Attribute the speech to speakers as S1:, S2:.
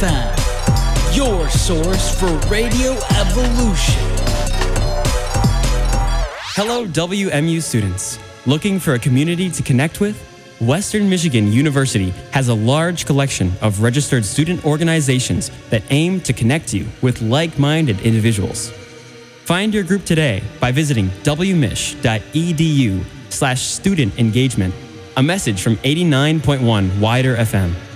S1: FM, your source for radio evolution.
S2: Hello, WMU students. Looking for a community to connect with? Western Michigan University has a large collection of registered student organizations that aim to connect you with like-minded individuals. Find your group today by visiting wmich.edu/student engagement. A message from 89.1 Wider FM.